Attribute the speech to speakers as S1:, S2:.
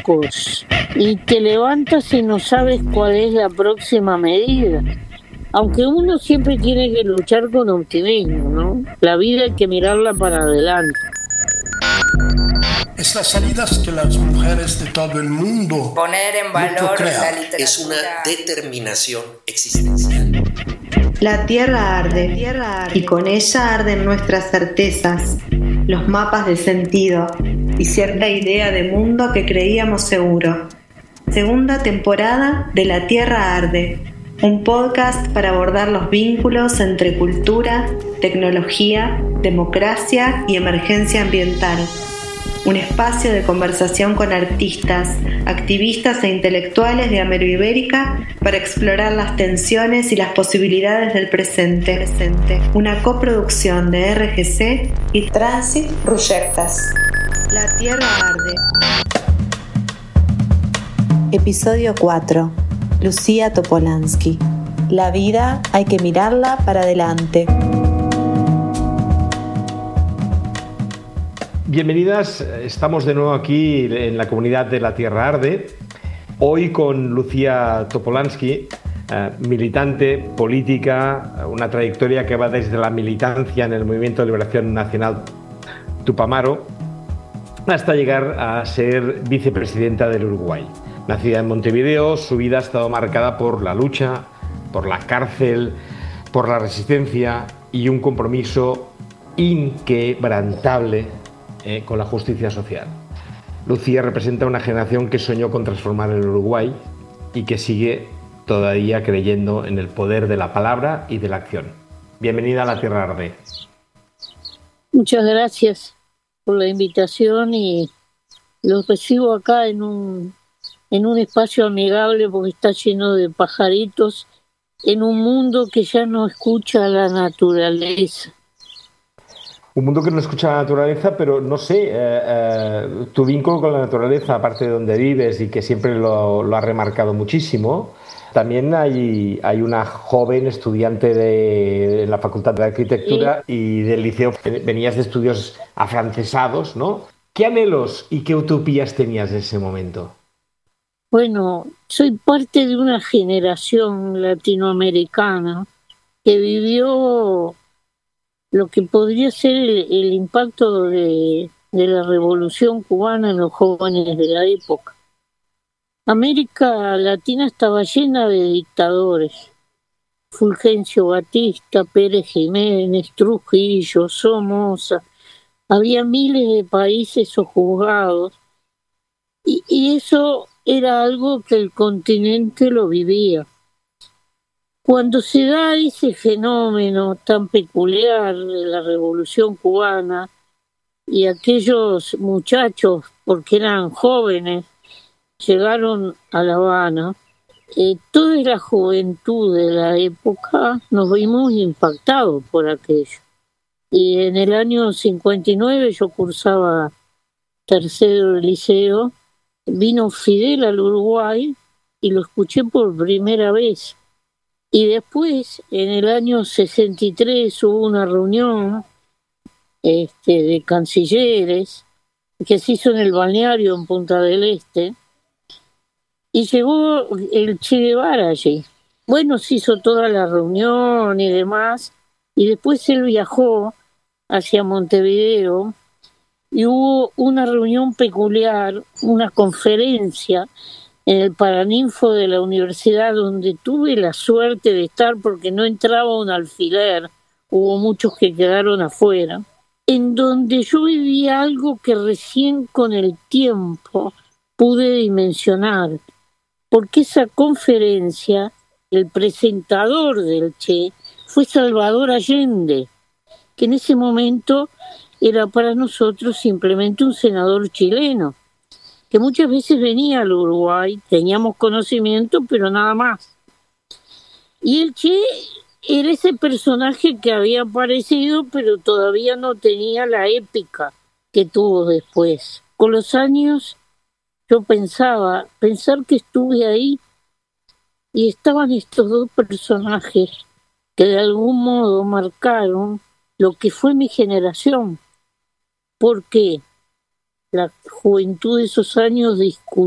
S1: locos y te levantas y no sabes cuál es la próxima medida. Aunque uno siempre tiene que luchar con optimismo, ¿no? La vida hay que mirarla para adelante.
S2: Estas salidas que las mujeres de todo el mundo
S3: poner en valor la literatura
S4: es una determinación existencial.
S5: La tierra arde, y con ella arden nuestras certezas, los mapas de sentido y cierta idea de mundo que creíamos seguro. Segunda temporada de La Tierra Arde, un podcast para abordar los vínculos entre cultura, tecnología, democracia y emergencia ambiental. Un espacio de conversación con artistas, activistas e intelectuales de Amero-Ibérica para explorar las tensiones y las posibilidades del presente. Una coproducción de RGC y Trànsit Projectes. La Tierra Arde. Episodio 4. Lucía Topolansky. La vida hay que mirarla para adelante.
S6: Bienvenidas, estamos de nuevo aquí en la comunidad de La Tierra Arde, hoy con Lucía Topolansky, militante política, una trayectoria que va desde la militancia en el Movimiento de Liberación Nacional Tupamaro hasta llegar a ser vicepresidenta del Uruguay. Nacida en Montevideo, su vida ha estado marcada por la lucha, por la cárcel, por la resistencia y un compromiso inquebrantable con la justicia social. Lucía representa una generación que soñó con transformar el Uruguay y que sigue todavía creyendo en el poder de la palabra y de la acción. Bienvenida a La Tierra Arde.
S1: Muchas gracias por la invitación y los recibo acá en un espacio amigable porque está lleno de pajaritos, en un mundo que ya no escucha a la naturaleza.
S6: Un mundo que no escucha la naturaleza, pero no sé, tu vínculo con la naturaleza, aparte de donde vives y que siempre lo has remarcado muchísimo, también hay una joven estudiante de la Facultad de Arquitectura y del liceo. Venías de estudios afrancesados, ¿no? ¿Qué anhelos y qué utopías tenías en ese momento?
S1: Bueno, soy parte de una generación latinoamericana que vivió lo que podría ser el impacto de la Revolución Cubana en los jóvenes de la época. América Latina estaba llena de dictadores. Fulgencio Batista, Pérez Jiménez, Trujillo, Somoza. Había miles de países sojuzgados. Y eso era algo que el continente lo vivía. Cuando se da ese fenómeno tan peculiar de la Revolución Cubana y aquellos muchachos, porque eran jóvenes, llegaron a La Habana, toda la juventud de la época nos vimos impactados por aquello. Y en el año 59 yo cursaba tercero de liceo, vino Fidel al Uruguay y lo escuché por primera vez. Y después, en el año 63, hubo una reunión de cancilleres que se hizo en el balneario en Punta del Este y llegó el Che Guevara allí. Bueno, se hizo toda la reunión y demás, y después él viajó hacia Montevideo y hubo una reunión peculiar, una conferencia en el Paraninfo de la universidad, donde tuve la suerte de estar porque no entraba un alfiler, hubo muchos que quedaron afuera, en donde yo viví algo que recién con el tiempo pude dimensionar, porque esa conferencia, el presentador del Che fue Salvador Allende, que en ese momento era para nosotros simplemente un senador chileno, que muchas veces venía al Uruguay, teníamos conocimiento, pero nada más. Y el Che era ese personaje que había aparecido, pero todavía no tenía la épica que tuvo después. Con los años yo pensar que estuve ahí y estaban estos dos personajes que de algún modo marcaron lo que fue mi generación, porque la juventud de esos años discutió